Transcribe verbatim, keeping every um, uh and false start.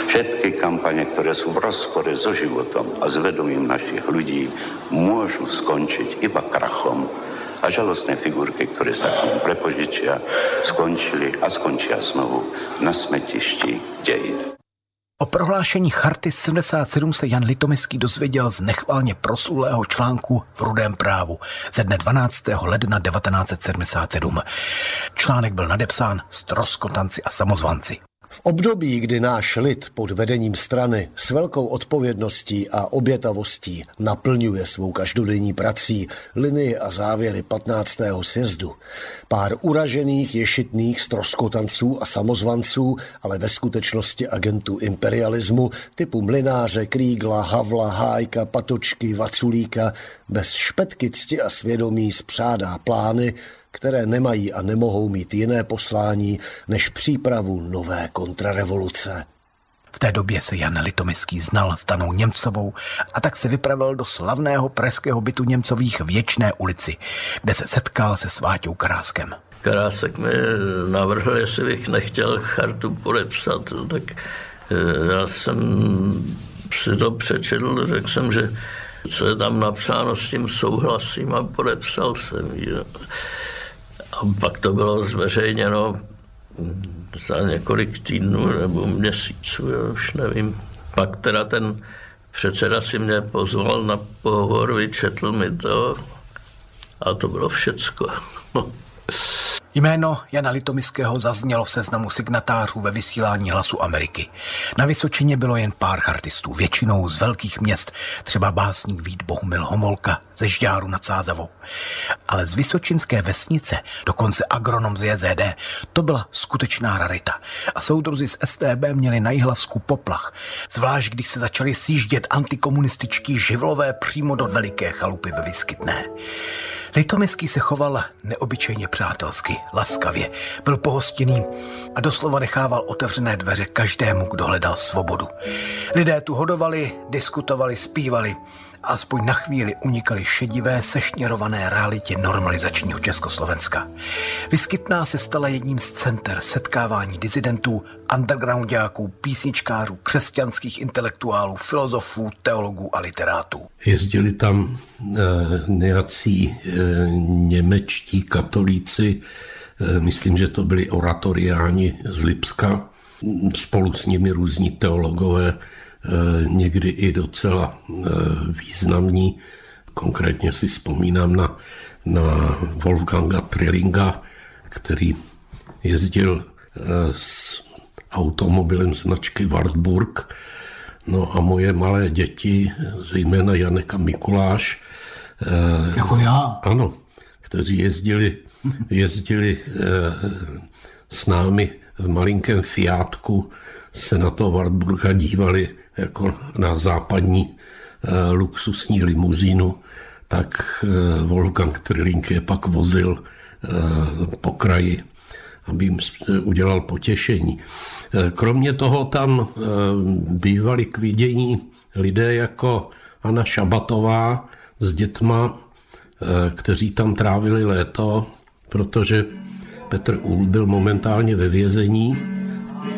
Všetky kampane, ktoré sú v rozpore so životom a s vedomím našich ľudí, môžu skončiť iba krachom. A žalostné figurky, ktoré sa k tomu prepožičia, skončili a skončia znovu na smetišti dějin. O prohlášení Charty sedmdesát sedm se Jan Litomyský dozvěděl z nechvalně proslulého článku v Rudém právu ze dne dvanáctého ledna devatenáct set sedmdesát sedm. Článek byl nadepsán Ztroskotanci a samozvanci. V období, kdy náš lid pod vedením strany s velkou odpovědností a obětavostí naplňuje svou každodenní prací linii a závěry patnáctého sjezdu, pár uražených ješitných ztroskotanců a samozvanců, ale ve skutečnosti agentů imperialismu typu Mlynáře, Krígla, Havla, Hájka, Patočky, Vaculíka bez špetky cti a svědomí spřádá plány, které nemají a nemohou mít jiné poslání než přípravu nové kontrarevoluce. V té době se Jan Litomyský znal s Danou Němcovou a tak se vypravil do slavného pražského bytu Němcových v Věčné ulici, kde se setkal se s Váťou Karáskem. Karásek mi navrhl, jestli bych nechtěl chartu podepsat, tak já jsem si to přečetl, řekl jsem, že co je tam napsáno, s tím souhlasím a podepsal jsem ji. A pak to bylo zveřejněno za několik týdnů nebo měsíců, já už nevím. Pak teda ten předseda si mě pozval na pohovor, vyčetl mi to a to bylo všecko. Jméno Jana Litomyského zaznělo v seznamu signatářů ve vysílání Hlasu Ameriky. Na Vysočině bylo jen pár chartistů, většinou z velkých měst, třeba básník Vít Bohumil Homolka ze Žďáru nad Sázavou. Ale z vysočinské vesnice, dokonce agronom z J Z D, to byla skutečná rarita. A soudruzi z S T B měli na Jihlavsku poplach, zvlášť když se začali sjíždět antikomunističtí živlové přímo do veliké chalupy ve Vyskytné. Litomyský se choval neobyčejně přátelsky, laskavě, byl pohostinný a doslova nechával otevřené dveře každému, kdo hledal svobodu. Lidé tu hodovali, diskutovali, zpívali a aspoň na chvíli unikali šedivé, sešněrované realitě normalizačního Československa. Vyskytná se stala jedním z center setkávání disidentů, undergroundáků, písničkářů, křesťanských intelektuálů, filozofů, teologů a literátů. Jezdili tam e, nějací e, němečtí katolíci, e, myslím, že to byli oratoriáni z Lipska, spolu s nimi různí teologové, někdy i docela významní. Konkrétně si vzpomínám na, na Wolfganga Trillinga, který jezdil s automobilem značky Wartburg. No a moje malé děti, zejména Janek a Mikuláš, jako já. Ano, kteří jezdili, jezdili s námi v malinkém Fiatku, se na to Wartburga dívali jako na západní e, luxusní limuzínu, tak e, Wolfgang Trilling je pak vozil e, po kraji, aby jim udělal potěšení. E, kromě toho tam e, bývali k vidění lidé jako Anna Šabatová s dětma, e, kteří tam trávili léto, protože Petr Uhl byl momentálně ve vězení